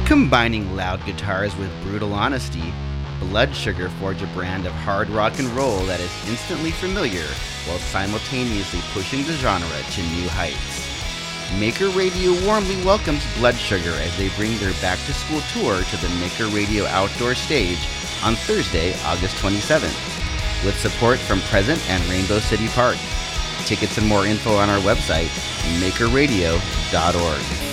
Combining loud guitars with brutal honesty, Blood Sugar forge a brand of hard rock and roll that is instantly familiar while simultaneously pushing the genre to new heights. Maker Radio warmly welcomes Blood Sugar as they bring their back-to-school tour to the Maker Radio Outdoor Stage on Thursday, August 27th, with support from Present and Rainbow City Park. Tickets and more info on our website, makerradio.org.